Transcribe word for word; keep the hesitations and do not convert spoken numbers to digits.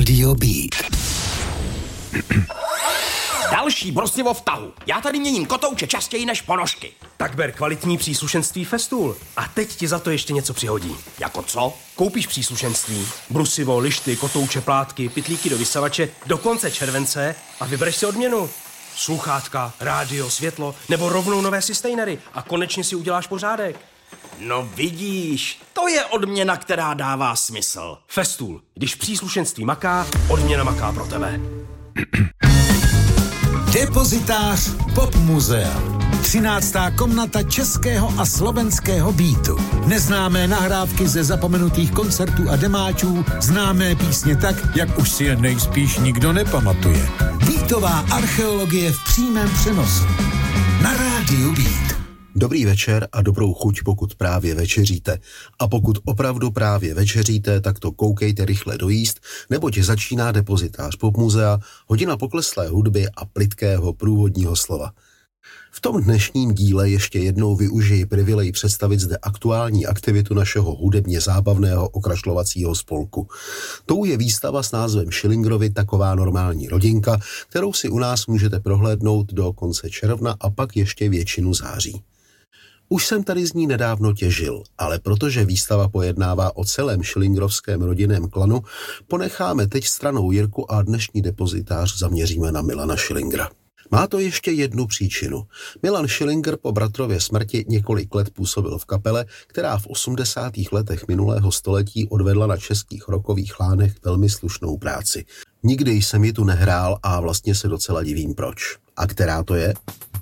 Rádio Beat. Další brosivo v tahu. Já tady měním kotouče častěji než ponožky. Tak ber kvalitní příslušenství Festool. A teď ti za to ještě něco přihodí. Jako co? Koupíš příslušenství, brusivo, lišty, kotouče, plátky, pytlíky do vysavače do konce července a vybereš si odměnu. Sluchátka, rádio, světlo nebo rovnou nové sustainery a konečně si uděláš pořádek. No vidíš, to je odměna, která dává smysl. Festool. Když příslušenství maká, odměna maká pro tebe. Depozitář Pop Muzea. třináctá komnata českého a slovenského beatu. Neznámé nahrávky ze zapomenutých koncertů a demáčů, známé písně tak, jak už si je nejspíš nikdo nepamatuje. Beatová archeologie v přímém přenosu. Na Rádiu Beat. Dobrý večer a dobrou chuť, pokud právě večeříte. A pokud opravdu právě večeříte, tak to koukejte rychle dojíst, neboť začíná depozitář Pop Muzea, hodina pokleslé hudby a plytkého průvodního slova. V tom dnešním díle ještě jednou využiji privilej představit zde aktuální aktivitu našeho hudebně zábavného okrašlovacího spolku. Tou je výstava s názvem Schillingerovi Taková normální rodinka, kterou si u nás můžete prohlédnout do konce června a pak ještě většinu září. Už jsem tady z ní nedávno těžil, ale protože výstava pojednává o celém schillingerovském rodinném klanu, ponecháme teď stranou Jirku a dnešní depozitář zaměříme na Milana Schillingera. Má to ještě jednu příčinu. Milan Schillinger po bratrově smrti několik let působil v kapele, která v osmdesátých letech minulého století odvedla na českých rockových lánech velmi slušnou práci. Nikdy jsem ji tu nehrál a vlastně se docela divím proč. A která to je?